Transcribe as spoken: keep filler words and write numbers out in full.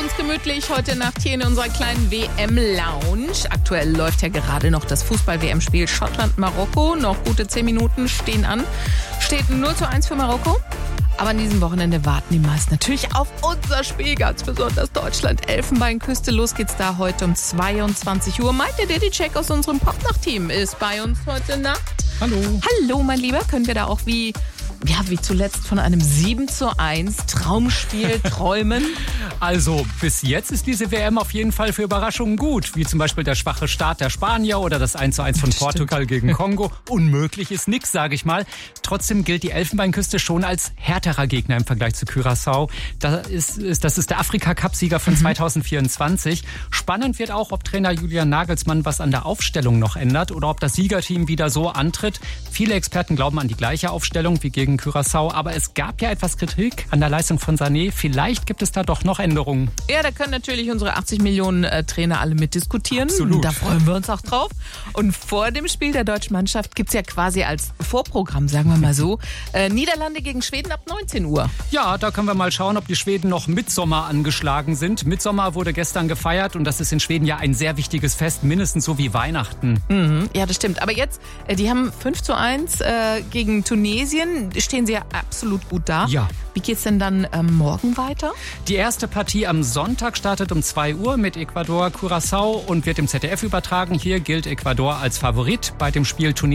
uns gemütlich heute Nacht hier in unserer kleinen W M-Lounge. Aktuell läuft ja gerade noch das Fußball-W M-Spiel Schottland-Marokko. Noch gute zehn Minuten stehen an. Steht null zu eins für Marokko. Aber an diesem Wochenende warten die meisten natürlich auf unser Spiel, ganz besonders Deutschland-Elfenbeinküste. Los geht's da heute um zweiundzwanzig Uhr. Malte Dedicek aus unserem Popnacht-Team ist bei uns heute Nacht. Hallo. Hallo, mein Lieber. Können wir da auch wie... Ja, wie zuletzt von einem sieben zu eins Traumspiel träumen? Also, bis jetzt ist diese W M auf jeden Fall für Überraschungen gut. Wie zum Beispiel der schwache Start der Spanier oder das eins zu eins von Portugal gegen Kongo. Unmöglich ist nix, sage ich mal. Trotzdem gilt die Elfenbeinküste schon als härterer Gegner im Vergleich zu Curaçao. Das ist, ist, das ist der Afrika-Cup-Sieger von mhm. zwanzig vierundzwanzig. Spannend wird auch, ob Trainer Julian Nagelsmann was an der Aufstellung noch ändert oder ob das Siegerteam wieder so antritt. Viele Experten glauben an die gleiche Aufstellung wie gegen Curaçao, aber es gab ja etwas Kritik an der Leistung von Sané. Vielleicht gibt es da doch noch Änderungen. Ja, da können natürlich unsere achtzig Millionen äh, Trainer alle mitdiskutieren. Absolut. Da freuen wir uns auch drauf. Und vor dem Spiel der deutschen Mannschaft gibt es ja quasi als Vorprogramm, sagen wir mal so, äh, Niederlande gegen Schweden ab neunzehn Uhr. Ja, da können wir mal schauen, ob die Schweden noch Mitsommer angeschlagen sind. Mitsommer wurde gestern gefeiert und das ist in Schweden ja ein sehr wichtiges Fest, mindestens so wie Weihnachten. Mhm, ja, das stimmt. Aber jetzt, äh, die haben fünf zu eins äh, gegen Tunesien. Stehen sie ja absolut gut da. Ja. Wie geht's denn dann ähm, morgen weiter? Die erste Partie am Sonntag startet um zwei Uhr mit Ecuador Curaçao und wird im Z D F übertragen. Hier gilt Ecuador als Favorit. Bei dem Spiel Tunesien